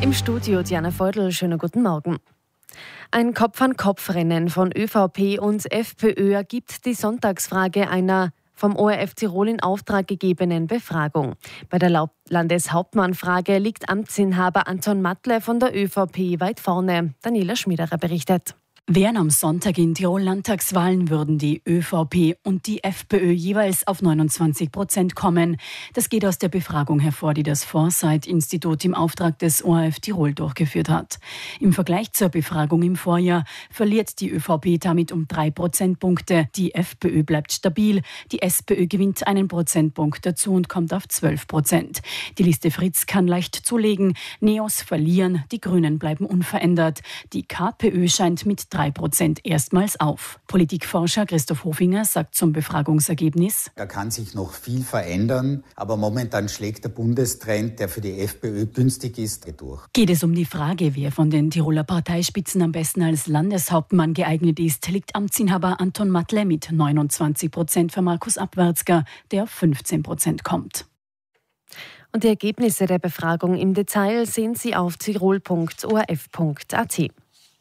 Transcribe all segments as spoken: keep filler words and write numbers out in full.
Im Studio Diana Feudel, schönen guten Morgen. Ein Kopf-an-Kopf-Rennen von ÖVP und FPÖ ergibt die Sonntagsfrage einer vom O R F Tirol in Auftrag gegebenen Befragung. Bei der Landeshauptmannfrage liegt Amtsinhaber Anton Matle von der ÖVP weit vorne. Daniela Schmiederer berichtet. Wären am Sonntag in Tirol Landtagswahlen, würden die ÖVP und die FPÖ jeweils auf neunundzwanzig Prozent kommen. Das geht aus der Befragung hervor, die das Foresight-Institut im Auftrag des O R F Tirol durchgeführt hat. Im Vergleich zur Befragung im Vorjahr verliert die ÖVP damit um drei Prozentpunkte. Die FPÖ bleibt stabil, die SPÖ gewinnt einen Prozentpunkt dazu und kommt auf zwölf Prozent. Die Liste Fritz kann leicht zulegen, Neos verlieren, die Grünen bleiben unverändert. Die KPÖ scheint mit drei Prozent erstmals auf. Politikforscher Christoph Hofinger sagt zum Befragungsergebnis: Da kann sich noch viel verändern, aber momentan schlägt der Bundestrend, der für die FPÖ günstig ist, durch. Geht es um die Frage, wer von den Tiroler Parteispitzen am besten als Landeshauptmann geeignet ist, liegt Amtsinhaber Anton Matle mit neunundzwanzig Prozent für Markus Abwärtsger, der auf fünfzehn Prozent kommt. Und die Ergebnisse der Befragung im Detail sehen Sie auf tirol punkt o r f punkt a t.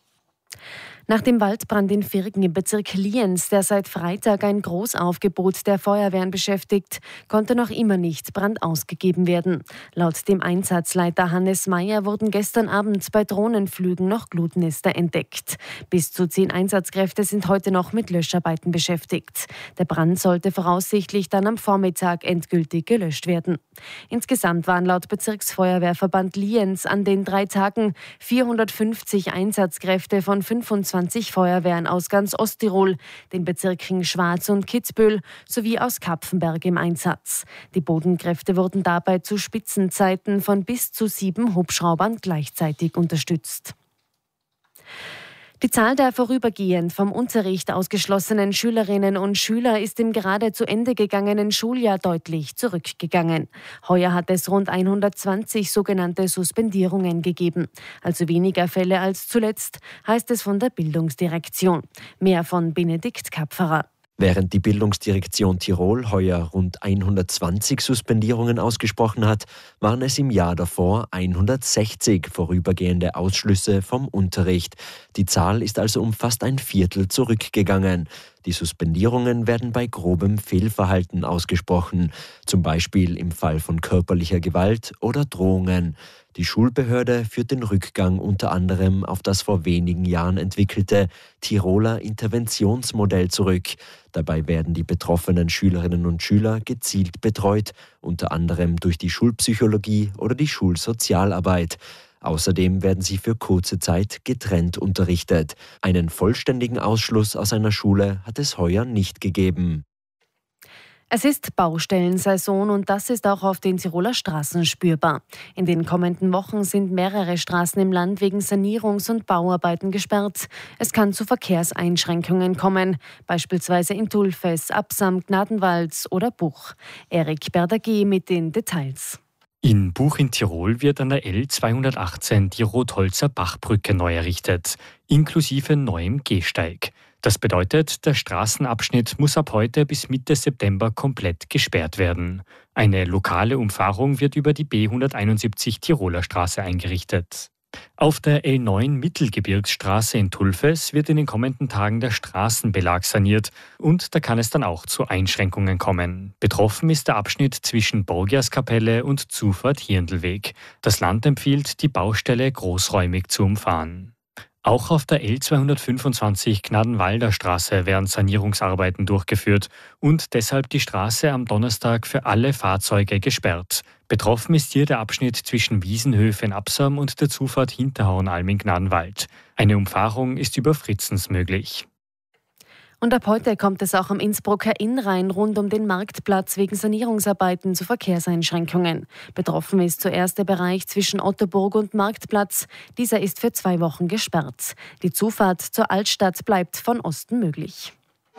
Nach dem Waldbrand in Virgen im Bezirk Lienz, der seit Freitag ein Großaufgebot der Feuerwehren beschäftigt, konnte noch immer nicht Brand ausgegeben werden. Laut dem Einsatzleiter Hannes Meyer wurden gestern Abend bei Drohnenflügen noch Glutnester entdeckt. Bis zu zehn Einsatzkräfte sind heute noch mit Löscharbeiten beschäftigt. Der Brand sollte voraussichtlich dann am Vormittag endgültig gelöscht werden. Insgesamt waren laut Bezirksfeuerwehrverband Lienz an den drei Tagen vierhundertfünfzig Einsatzkräfte von fünfundzwanzig Feuerwehren aus ganz Osttirol, den Bezirken Schwarz und Kitzbühel sowie aus Kapfenberg im Einsatz. Die Bodenkräfte wurden dabei zu Spitzenzeiten von bis zu sieben Hubschraubern gleichzeitig unterstützt. Die Zahl der vorübergehend vom Unterricht ausgeschlossenen Schülerinnen und Schüler ist im gerade zu Ende gegangenen Schuljahr deutlich zurückgegangen. Heuer hat es rund hundertzwanzig sogenannte Suspendierungen gegeben. Also weniger Fälle als zuletzt, heißt es von der Bildungsdirektion. Mehr von Benedikt Kapferer. Während die Bildungsdirektion Tirol heuer rund hundertzwanzig Suspendierungen ausgesprochen hat, waren es im Jahr davor hundertsechzig vorübergehende Ausschlüsse vom Unterricht. Die Zahl ist also um fast ein Viertel zurückgegangen. Die Suspendierungen werden bei grobem Fehlverhalten ausgesprochen, zum Beispiel im Fall von körperlicher Gewalt oder Drohungen. Die Schulbehörde führt den Rückgang unter anderem auf das vor wenigen Jahren entwickelte Tiroler Interventionsmodell zurück. Dabei werden die betroffenen Schülerinnen und Schüler gezielt betreut, unter anderem durch die Schulpsychologie oder die Schulsozialarbeit. Außerdem werden sie für kurze Zeit getrennt unterrichtet. Einen vollständigen Ausschluss aus einer Schule hat es heuer nicht gegeben. Es ist Baustellensaison und das ist auch auf den Tiroler Straßen spürbar. In den kommenden Wochen sind mehrere Straßen im Land wegen Sanierungs- und Bauarbeiten gesperrt. Es kann zu Verkehrseinschränkungen kommen, beispielsweise in Tulfes, Absam, Gnadenwald oder Buch. Erik Berdagi mit den Details. In Buch in Tirol wird an der L zweihundertachtzehn die Rotholzer Bachbrücke neu errichtet, inklusive neuem Gehsteig. Das bedeutet, der Straßenabschnitt muss ab heute bis Mitte September komplett gesperrt werden. Eine lokale Umfahrung wird über die B hunderteinundsiebzig Tiroler Straße eingerichtet. Auf der L neun Mittelgebirgsstraße in Tulfes wird in den kommenden Tagen der Straßenbelag saniert und da kann es dann auch zu Einschränkungen kommen. Betroffen ist der Abschnitt zwischen Borgiaskapelle und Zufahrt Hirndlweg. Das Land empfiehlt, die Baustelle großräumig zu umfahren. Auch auf der L zweihundertfünfundzwanzig Gnadenwalder Straße werden Sanierungsarbeiten durchgeführt und deshalb die Straße am Donnerstag für alle Fahrzeuge gesperrt. Betroffen ist hier der Abschnitt zwischen Wiesenhöfe in Absam und der Zufahrt Hinterhauenalm in Gnadenwald. Eine Umfahrung ist über Fritzens möglich. Und ab heute kommt es auch am Innsbrucker Innrhein rund um den Marktplatz wegen Sanierungsarbeiten zu Verkehrseinschränkungen. Betroffen ist zuerst der Bereich zwischen Ottoburg und Marktplatz. Dieser ist für zwei Wochen gesperrt. Die Zufahrt zur Altstadt bleibt von Osten möglich.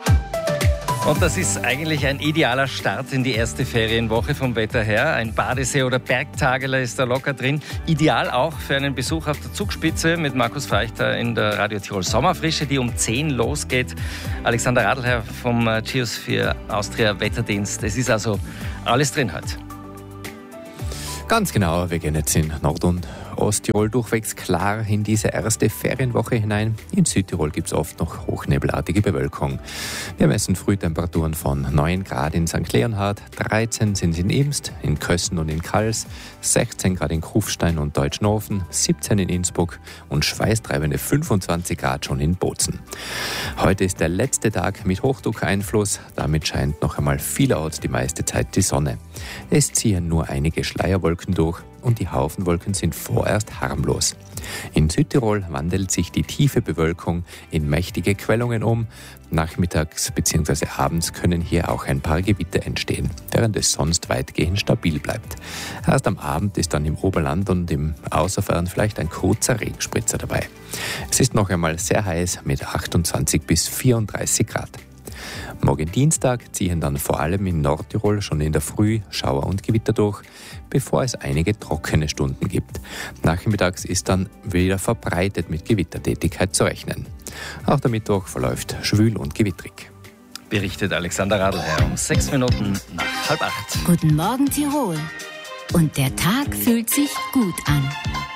Und das ist eigentlich ein idealer Start in die erste Ferienwoche vom Wetter her. Ein Badesee- oder Bergtageler ist da locker drin. Ideal auch für einen Besuch auf der Zugspitze mit Markus Feichter in der Radio Tirol Sommerfrische, die um zehn losgeht. Alexander Radlherr vom Geosphere Austria Wetterdienst. Es ist also alles drin heute. Ganz genau, wir gehen jetzt in Nord- und Osttirol durchwegs klar in diese erste Ferienwoche hinein. In Südtirol gibt es oft noch hochnebelartige Bewölkung. Wir messen Frühtemperaturen von neun Grad in Sankt Leonhard, dreizehn sind es in Imst, in Kössen und in Kals, sechzehn Grad in Kufstein und Deutschnofen, siebzehn in Innsbruck und schweißtreibende fünfundzwanzig Grad schon in Bozen. Heute ist der letzte Tag mit Hochdruckeinfluss. Damit scheint noch einmal vielerorts die meiste Zeit die Sonne. Es ziehen nur einige Schleierwolken durch und die Haufenwolken sind vorerst harmlos. In Südtirol wandelt sich die tiefe Bewölkung in mächtige Quellungen um. Nachmittags bzw. abends können hier auch ein paar Gewitter entstehen, während es sonst weitgehend stabil bleibt. Erst am Abend ist dann im Oberland und im Außerfern vielleicht ein kurzer Regenspritzer dabei. Es ist noch einmal sehr heiß mit achtundzwanzig bis vierunddreißig Grad. Morgen Dienstag ziehen dann vor allem in Nordtirol schon in der Früh Schauer und Gewitter durch, bevor es einige trockene Stunden gibt. Nachmittags ist dann wieder verbreitet mit Gewittertätigkeit zu rechnen. Auch der Mittwoch verläuft schwül und gewittrig. Berichtet Alexander Radlherr um sechs Minuten nach halb acht. Guten Morgen Tirol. Und der Tag fühlt sich gut an.